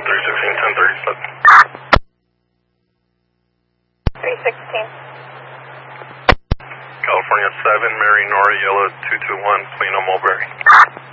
1037. 316. California 7, Mary Nora, Yellow 221, Plano Mulberry.